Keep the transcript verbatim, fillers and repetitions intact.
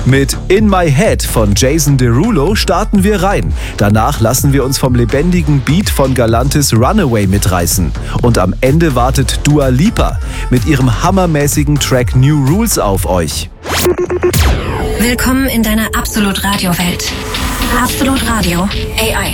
Mit In My Head von Jason Derulo starten wir rein. Danach lassen wir uns vom lebendigen Beat von Galantis Runaway mitreißen. Und am Ende wartet Dua Lipa mit ihrem hammermäßigen Track New Rules auf euch. Willkommen in deiner Absolut Radio Welt. Absolut Radio A I.